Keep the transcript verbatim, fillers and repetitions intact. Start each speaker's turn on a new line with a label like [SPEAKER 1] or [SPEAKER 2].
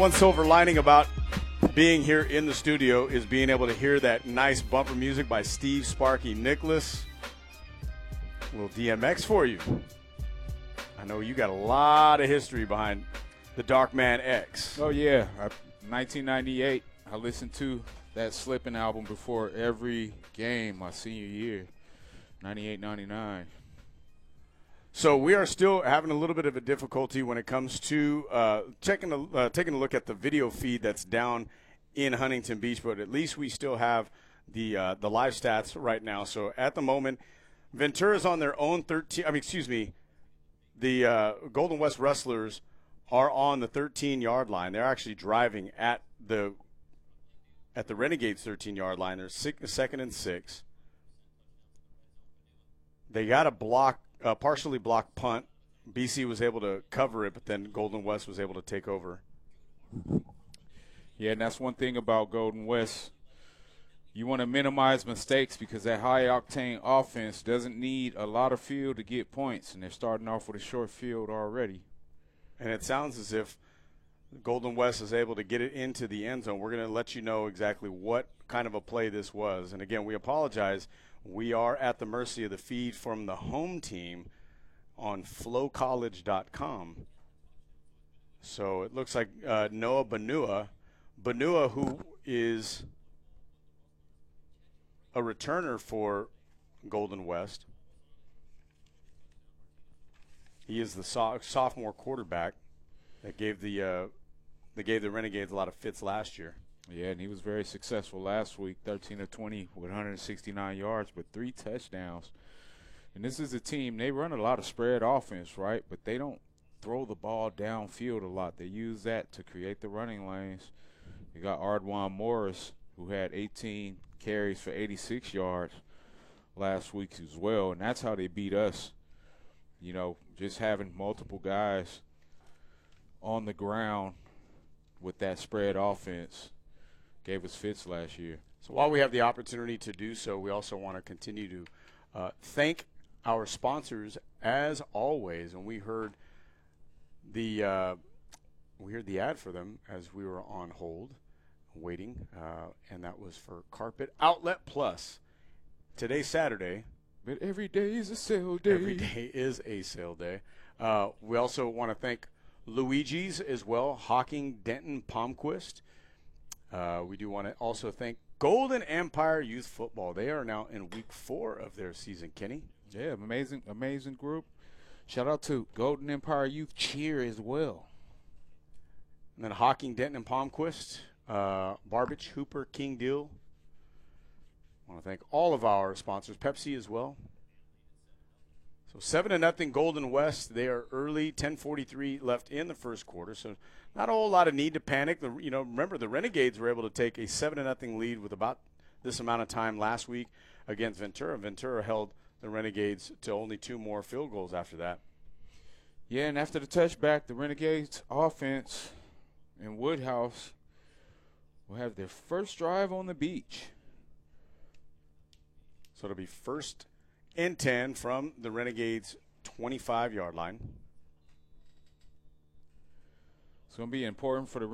[SPEAKER 1] One silver lining about being here in the studio is being able to hear that nice bumper music by Steve Sparky Nicholas. A little D M X for you. I know you got a lot of history behind the Darkman X.
[SPEAKER 2] Oh, yeah. I, nineteen ninety-eight, I listened to that Slippin' album before every game my senior year, ninety-eight ninety-nine.
[SPEAKER 1] So we are still having a little bit of a difficulty when it comes to uh, checking a, uh, taking a look at the video feed that's down in Huntington Beach, but at least we still have the uh, the live stats right now. So at the moment, Ventura's on their own thirteen. I mean, excuse me, the uh, Golden West Rustlers are on the thirteen-yard line. They're actually driving at the at the Renegades thirteen-yard line. They're six, second and six. They got a block. Uh, partially blocked punt. B C was able to cover it, but then Golden West was able to take over.
[SPEAKER 2] Yeah, and that's one thing about Golden West. You want to minimize mistakes because that high-octane offense doesn't need a lot of field to get points, and they're starting off with a short field already.
[SPEAKER 1] And it sounds as if Golden West is able to get it into the end zone. We're going to let you know exactly what kind of a play this was. And, again, we apologize. We are at the mercy of the feed from the home team on flow college dot com. So it looks like uh, Noah Banua, Banua, who is a returner for Golden West. He is the so- sophomore quarterback that gave the uh, that gave the Renegades a lot of fits last year.
[SPEAKER 2] Yeah, and he was very successful last week, thirteen of twenty with one hundred sixty-nine yards, but three touchdowns. And this is a team, they run a lot of spread offense, right? But they don't throw the ball downfield a lot. They use that to create the running lanes. You got Ardwan Morris, who had eighteen carries for eighty-six yards last week as well, and that's how they beat us. You know, just having multiple guys on the ground with that spread offense gave us fits last year.
[SPEAKER 1] So while we have the opportunity to do so, we also want to continue to uh, thank our sponsors as always. And we heard the uh, we heard the ad for them as we were on hold, waiting, uh, and that was for Carpet Outlet Plus. Today's Saturday,
[SPEAKER 2] but every day is a sale day.
[SPEAKER 1] Every day is a sale day. Uh, we also want to thank Luigi's as well, Hocking, Denton, Palmquist. Uh, we do want to also thank Golden Empire Youth Football. They are now in week four of their season, Kenny.
[SPEAKER 2] Yeah, amazing, amazing group. Shout out to Golden Empire Youth Cheer as well.
[SPEAKER 1] And then Hocking, Denton, and Palmquist, uh, Barbich, Hooper, King Deal. I want to thank all of our sponsors, Pepsi as well. So seven to nothing Golden West. They are early, ten forty-three left in the first quarter. So not a whole lot of need to panic. The, you know, remember the Renegades were able to take a seven to nothing lead with about this amount of time last week against Ventura. Ventura held the Renegades to only two more field goals after that.
[SPEAKER 2] Yeah, and after the touchback, the Renegades offense in Woodhouse will have their first drive on the beach.
[SPEAKER 1] So it'll be first and ten from the Renegades' twenty-five-yard line.
[SPEAKER 2] It's going to be important for the